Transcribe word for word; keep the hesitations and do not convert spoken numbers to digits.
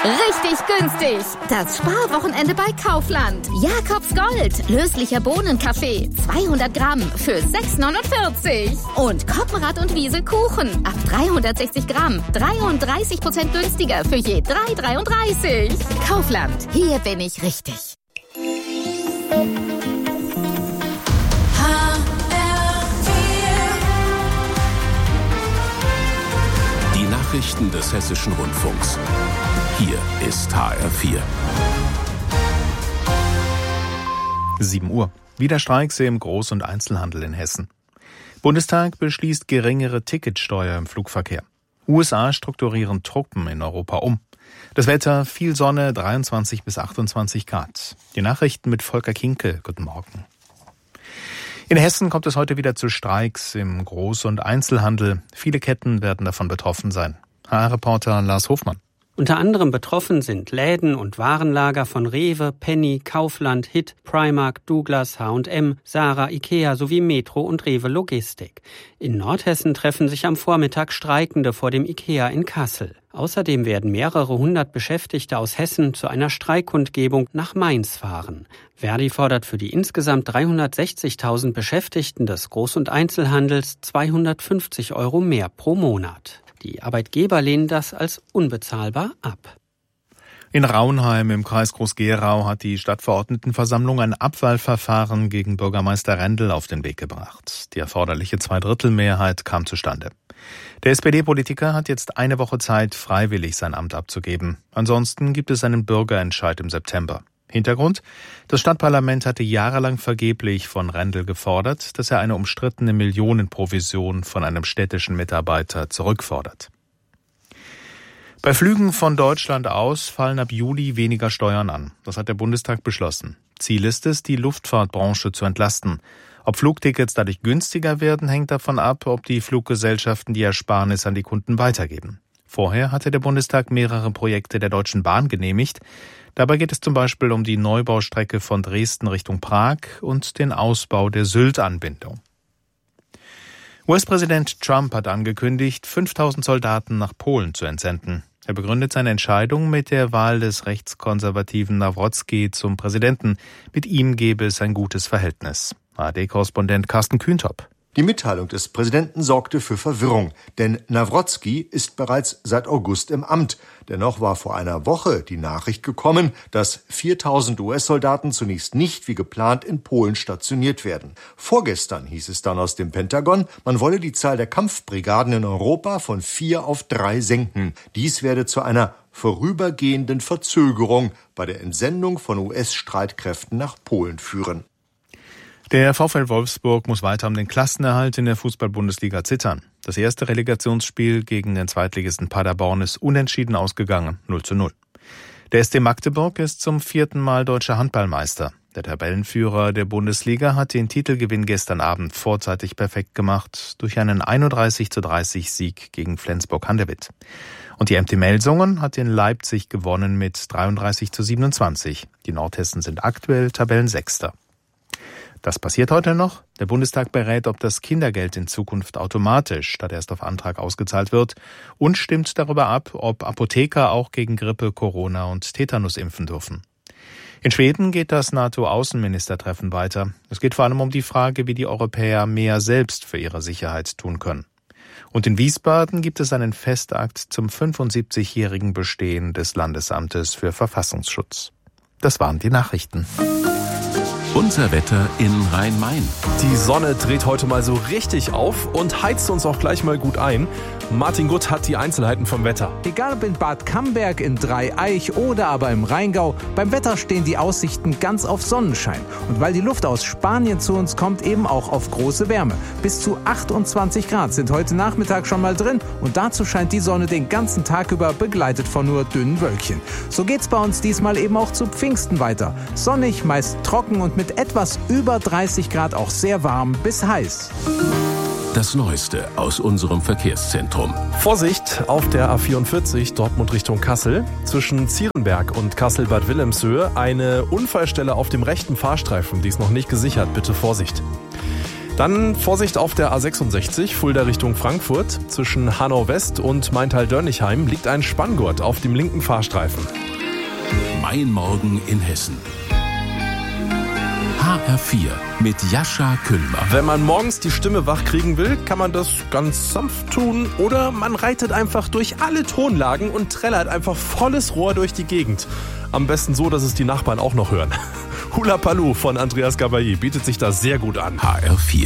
Richtig günstig. Das Sparwochenende bei Kaufland. Jakobs Gold. Löslicher Bohnenkaffee. zweihundert Gramm für sechs neunundvierzig. Und Koppenrad und Wiese Kuchen. Ab dreihundertsechzig Gramm. dreiunddreißig Prozent günstiger für je drei dreiunddreißig. Kaufland. Hier bin ich richtig. Die Nachrichten des Hessischen Rundfunks. Hier ist H R vier. sieben Uhr. Wieder Streiks im Groß- und Einzelhandel in Hessen. Bundestag beschließt geringere Ticketsteuer im Flugverkehr. U S A strukturieren Truppen in Europa um. Das Wetter, viel Sonne, dreiundzwanzig bis achtundzwanzig Grad. Die Nachrichten mit Volker Kinkel. Guten Morgen. In Hessen kommt es heute wieder zu Streiks im Groß- und Einzelhandel. Viele Ketten werden davon betroffen sein. H R-Reporter Lars Hofmann. Unter anderem betroffen sind Läden und Warenlager von Rewe, Penny, Kaufland, Hit, Primark, Douglas, H und M, Zara, Ikea sowie Metro und Rewe Logistik. In Nordhessen treffen sich am Vormittag Streikende vor dem Ikea in Kassel. Außerdem werden mehrere hundert Beschäftigte aus Hessen zu einer Streikkundgebung nach Mainz fahren. Verdi fordert für die insgesamt dreihundertsechzigtausend Beschäftigten des Groß- und Einzelhandels zweihundertfünfzig Euro mehr pro Monat. Die Arbeitgeber lehnen das als unbezahlbar ab. In Raunheim im Kreis Groß-Gerau hat die Stadtverordnetenversammlung ein Abwahlverfahren gegen Bürgermeister Rendel auf den Weg gebracht. Die erforderliche Zweidrittelmehrheit kam zustande. Der S P D-Politiker hat jetzt eine Woche Zeit, freiwillig sein Amt abzugeben. Ansonsten gibt es einen Bürgerentscheid im September. Hintergrund: Das Stadtparlament hatte jahrelang vergeblich von Rendel gefordert, dass er eine umstrittene Millionenprovision von einem städtischen Mitarbeiter zurückfordert. Bei Flügen von Deutschland aus fallen ab Juli weniger Steuern an. Das hat der Bundestag beschlossen. Ziel ist es, die Luftfahrtbranche zu entlasten. Ob Flugtickets dadurch günstiger werden, hängt davon ab, ob die Fluggesellschaften die Ersparnis an die Kunden weitergeben. Vorher hatte der Bundestag mehrere Projekte der Deutschen Bahn genehmigt. Dabei geht es zum Beispiel um die Neubaustrecke von Dresden Richtung Prag und den Ausbau der Sylt-Anbindung. U S-Präsident Trump hat angekündigt, fünftausend Soldaten nach Polen zu entsenden. Er begründet seine Entscheidung mit der Wahl des rechtskonservativen Nawrocki zum Präsidenten. Mit ihm gebe es ein gutes Verhältnis. A R D-Korrespondent Carsten Kühntop. Die Mitteilung des Präsidenten sorgte für Verwirrung, denn Nawrocki ist bereits seit August im Amt. Dennoch war vor einer Woche die Nachricht gekommen, dass viertausend U S-Soldaten zunächst nicht wie geplant in Polen stationiert werden. Vorgestern hieß es dann aus dem Pentagon, man wolle die Zahl der Kampfbrigaden in Europa von vier auf drei senken. Dies werde zu einer vorübergehenden Verzögerung bei der Entsendung von U S-Streitkräften nach Polen führen. Der VfL Wolfsburg muss weiter um den Klassenerhalt in der Fußball-Bundesliga zittern. Das erste Relegationsspiel gegen den Zweitligisten Paderborn ist unentschieden ausgegangen, null zu null. Der S C Magdeburg ist zum vierten Mal deutscher Handballmeister. Der Tabellenführer der Bundesliga hat den Titelgewinn gestern Abend vorzeitig perfekt gemacht durch einen einunddreißig zu dreißig Sieg gegen Flensburg-Handewitt. Und die M T Melsungen hat in Leipzig gewonnen mit dreiunddreißig zu siebenundzwanzig. Die Nordhessen sind aktuell Tabellensechster. Das passiert heute noch. Der Bundestag berät, ob das Kindergeld in Zukunft automatisch statt erst auf Antrag ausgezahlt wird und stimmt darüber ab, ob Apotheker auch gegen Grippe, Corona und Tetanus impfen dürfen. In Schweden geht das NATO-Außenministertreffen weiter. Es geht vor allem um die Frage, wie die Europäer mehr selbst für ihre Sicherheit tun können. Und in Wiesbaden gibt es einen Festakt zum fünfundsiebzigjährigen Bestehen des Landesamtes für Verfassungsschutz. Das waren die Nachrichten. Unser Wetter in Rhein-Main. Die Sonne dreht heute mal so richtig auf und heizt uns auch gleich mal gut ein. Martin Gutt hat die Einzelheiten vom Wetter. Egal ob in Bad Camberg, in Dreieich oder aber im Rheingau, beim Wetter stehen die Aussichten ganz auf Sonnenschein. Und weil die Luft aus Spanien zu uns kommt, eben auch auf große Wärme. Bis zu achtundzwanzig Grad sind heute Nachmittag schon mal drin und dazu scheint die Sonne den ganzen Tag über, begleitet von nur dünnen Wölkchen. So geht's bei uns diesmal eben auch zu Pfingsten weiter. Sonnig, meist trocken und mit etwas über dreißig Grad auch sehr warm bis heiß. Das Neueste aus unserem Verkehrszentrum. Vorsicht auf der A vierundvierzig Dortmund Richtung Kassel. Zwischen Zierenberg und Kassel-Bad Wilhelmshöhe eine Unfallstelle auf dem rechten Fahrstreifen. Die ist noch nicht gesichert. Bitte Vorsicht. Dann Vorsicht auf der A sechsundsechzig, Fulda Richtung Frankfurt. Zwischen Hanau West und Maintal-Dörnigheim liegt ein Spanngurt auf dem linken Fahrstreifen. Mein Morgen in Hessen. H R vier mit Jascha Küllmann. Wenn man morgens die Stimme wach kriegen will, kann man das ganz sanft tun. Oder man reitet einfach durch alle Tonlagen und trällert einfach volles Rohr durch die Gegend. Am besten so, dass es die Nachbarn auch noch hören. Hula Palu von Andreas Gabayi bietet sich da sehr gut an. H R vier.